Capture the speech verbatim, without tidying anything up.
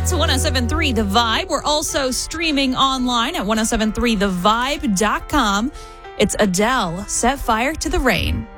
It's one oh seven point three The Vibe. We're also streaming online at ten seventy-three the vibe dot com. It's Adele, Set Fire to the Rain.